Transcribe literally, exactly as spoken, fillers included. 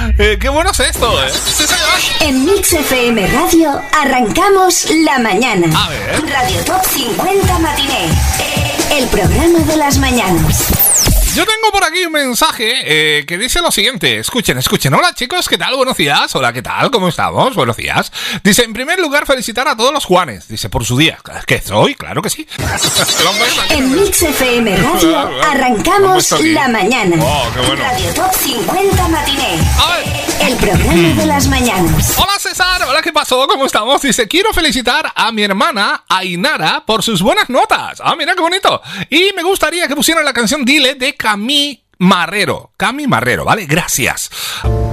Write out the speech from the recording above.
Eh, qué bueno es esto, ¿eh? Sí, señor. En Mix F M Radio arrancamos la mañana. A ver. Radio Top cincuenta Matiné. El programa de las mañanas. Yo tengo por aquí un mensaje eh, que dice lo siguiente. Escuchen, escuchen. Hola chicos, ¿qué tal? Buenos días. Hola, ¿qué tal? ¿Cómo estamos? Buenos días. Dice, en primer lugar, felicitar a todos los Juanes. Dice, por su día. ¿Qué soy? Claro que sí. En Mix F M Radio arrancamos la mañana. Oh, qué bueno. Radio Top cincuenta Matiné. A ver. El programa de las mañanas. Hola César, hola, ¿qué pasó? ¿Cómo estamos? Dice, quiero felicitar a mi hermana Ainara por sus buenas notas. Ah, mira qué bonito. Y me gustaría que pusieran la canción Dile de Cami Marrero. Cami Marrero, ¿vale? Gracias.